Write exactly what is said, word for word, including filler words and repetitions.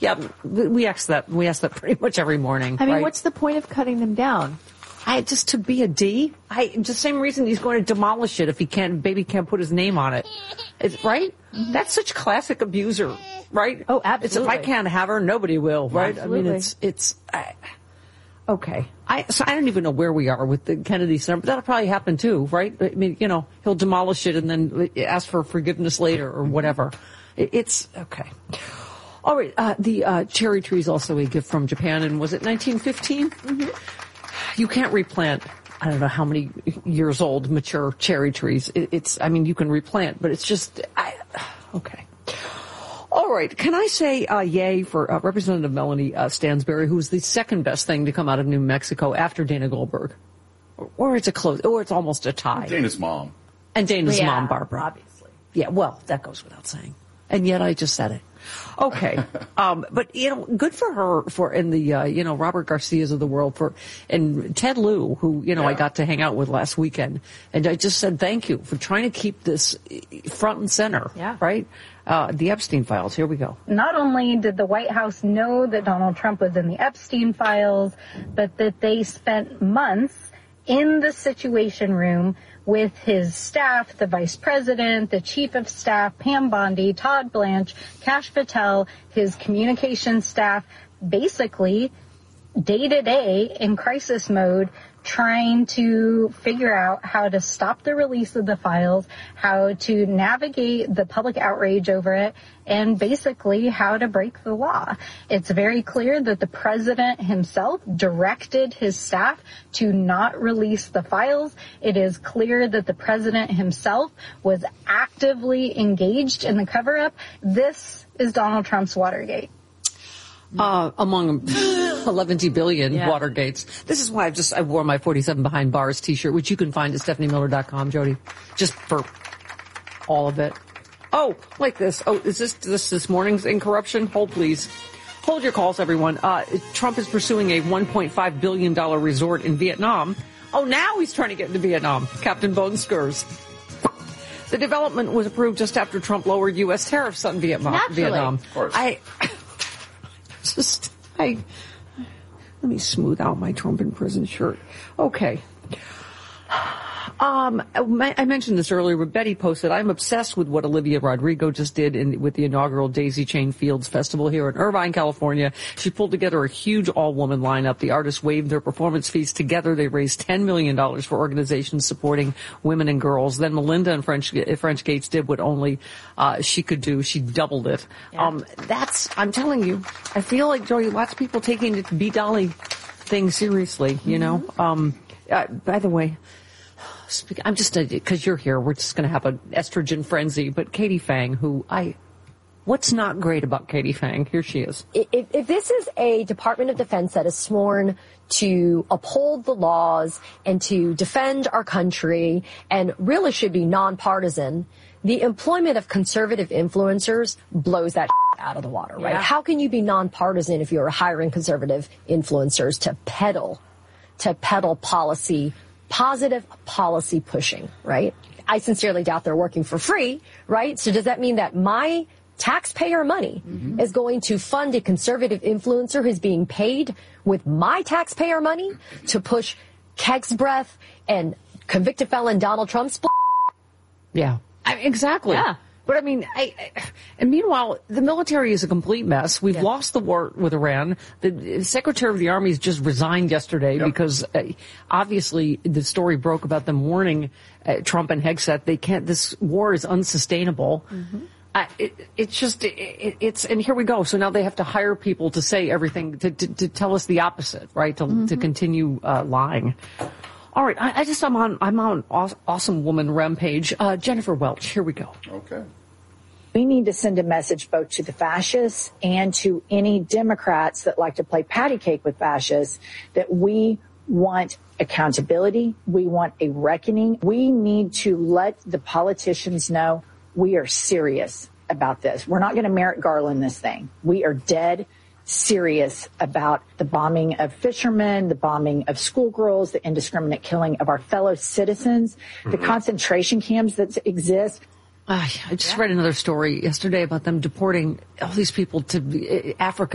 Yeah, we ask that. We ask that pretty much every morning. I mean, right? what's the point of cutting them down? I just to be a D. I just the same reason he's going to demolish it if he can't. Baby can't put his name on it. It's, right? Mm-hmm. That's such classic abuser, right? Oh, absolutely. It's, if I can't have her, nobody will, right? Absolutely. I mean, it's it's. I, okay. I so I don't even know where we are with the Kennedy Center, but that'll probably happen too, right? I mean, you know, he'll demolish it and then ask for forgiveness later or whatever. It, it's okay. All right. Uh, the uh, cherry tree is also a gift from Japan, and was it nineteen fifteen? Mm-hmm. You can't replant, I don't know how many years old, mature cherry trees. It, it's, I mean, you can replant, but it's just, I, okay. All right. Can I say uh, yay for uh, Representative Melanie uh, Stansbury, who's the second best thing to come out of New Mexico after Dana Goldberg? Or, or it's a close, or it's almost a tie. Dana's mom. And Dana's yeah, mom, Barbara. Obviously. Yeah, well, that goes without saying. And yet I just said it. Okay. Um, but, you know, good for her for, in the, uh, you know, Robert Garcias of the world for, and Ted Lieu, who, you know, yeah. I got to hang out with last weekend. And I just said thank you for trying to keep this front and center. Yeah. Right? Uh, the Epstein files. Here we go. Not only did the White House know that Donald Trump was in the Epstein files, but that they spent months in the Situation Room with his staff, the vice president, the chief of staff, Pam Bondi, Todd Blanche, Kash Patel, his communications staff, basically day to day in crisis mode, trying to figure out how to stop the release of the files, how to navigate the public outrage over it, and basically how to break the law. It's very clear that the president himself directed his staff to not release the files. It is clear that the president himself was actively engaged in the cover-up. This is Donald Trump's Watergate. Uh, among eleven billion yeah. Watergates. This is why I've just, I wore my forty-seven Behind Bars t-shirt, which you can find at Stephanie Miller dot com, Jody. Just for all of it. Oh, like this. Oh, is this, this, this morning's incorruption? Hold, please. Hold your calls, everyone. Uh, Trump is pursuing a one point five billion dollars resort in Vietnam. Oh, now he's trying to get into Vietnam. Captain Bone Skurs. The development was approved just after Trump lowered U S tariffs on Vietnam. Naturally. Vietnam. Of course. I, Just, I, let me smooth out my Trump in prison shirt. Okay. Um, I mentioned this earlier, but Betty posted, I'm obsessed with what Olivia Rodrigo just did in, with the inaugural Daisy Chain Fields Festival here in Irvine, California. She pulled together a huge all-woman lineup. The artists waived their performance fees. Together, they raised ten million dollars for organizations supporting women and girls. Then Melinda and French, French Gates did what only uh, she could do. She doubled it. Yeah. Um, that's, I'm telling you, I feel like, Joey, lots of people taking the B. Dolly thing seriously, you know. Mm-hmm. Um, uh, by the way, I'm just, because you're here, we're just going to have an estrogen frenzy. But Katie Fang, who I, what's not great about Katie Fang? Here she is. If, if this is a Department of Defense that is sworn to uphold the laws and to defend our country and really should be nonpartisan, the employment of conservative influencers blows that out of the water, right? Yeah. How can you be nonpartisan if you're hiring conservative influencers to peddle, to peddle policy positive policy pushing, right? I sincerely doubt they're working for free, right? So does that mean that my taxpayer money mm-hmm. is going to fund a conservative influencer who's being paid with my taxpayer money to push Keg's breath and convicted felon Donald Trump's bl- Yeah, I, exactly. Yeah. But I mean, I, I, and meanwhile, the military is a complete mess. We've yeah. lost the war with Iran. The Secretary of the Army has just resigned yesterday yep. because uh, obviously the story broke about them warning uh, Trump and Hegseth they can't. This war is unsustainable. Mm-hmm. Uh, it, it's just it, it, it's and here we go. So now they have to hire people to say everything to to, to tell us the opposite, right? To mm-hmm. to continue uh, lying. All right, I, I just, I'm on, I'm on Awesome Woman Rampage. Uh, Jennifer Welch, here we go. Okay. We need to send a message both to the fascists and to any Democrats that like to play patty cake with fascists that we want accountability. We want a reckoning. We need to let the politicians know we are serious about this. We're not going to Merrick Garland this thing. We are dead serious about the bombing of fishermen, the bombing of schoolgirls, the indiscriminate killing of our fellow citizens, mm-hmm. the concentration camps that exist. Uh, I just yeah. read another story yesterday about them deporting all these people to Africa.